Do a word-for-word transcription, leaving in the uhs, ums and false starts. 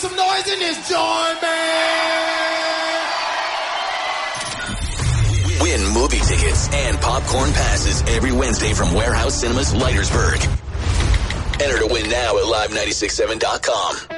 some noise in this joint, man! Win movie tickets and popcorn passes every Wednesday from Warehouse Cinemas, Leitersburg. Enter to win now at live nine six seven dot com.